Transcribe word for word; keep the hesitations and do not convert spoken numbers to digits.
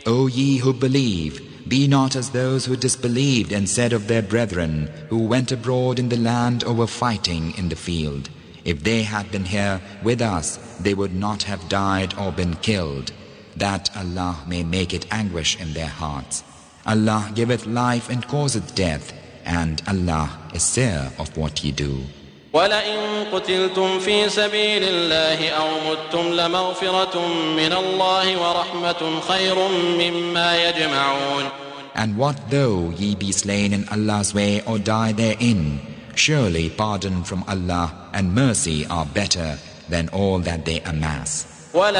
O ye who believe, be not as those who disbelieved and said of their brethren who went abroad in the land or were fighting in the field, if they had been here with us, they would not have died or been killed, that Allah may make it anguish in their hearts. Allah giveth life and causeth death, and Allah is seer of what ye do. وَلَئِن قُتِلْتُمْ فِي سَبِيلِ اللَّهِ أَوْ مُتُّمْ لَمَغْفِرَةٌ مِّنَ اللَّهِ وَرَحْمَةٌ خَيْرٌ مِّمَّا يَجْمَعُونَ. And what though ye be slain in Allah's way or die therein? Surely pardon from Allah and mercy are better than all that they amass.